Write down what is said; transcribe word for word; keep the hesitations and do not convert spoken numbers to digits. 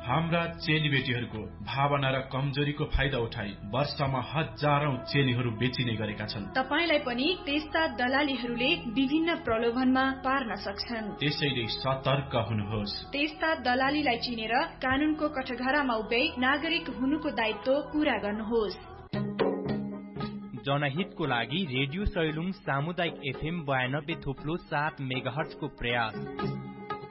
हाम्रा चेलीबेटीहरूको भावना र कमजोरीको फाइदा उठाई वर्षमा हजारौं चेलीहरू बेचिने गरेका छन्। तपाईलाई पनि त्यस्ता दलालीहरूले विभिन्न प्रलोभनमा पार्न सक्छन्। त्यसैले सतर्क हुनुहोस्। त्यस्ता दलालीलाई चिनेर कानूनको कठघरामा उभ्याई नागरिक हुनुको दायित्व पूरा गर्नुहोस्। जनहितको लागि रेडियो सैलुङ सामुदायिक एफएम बयानब्बे थुप्लो सात मेगाहर्जको प्रयास।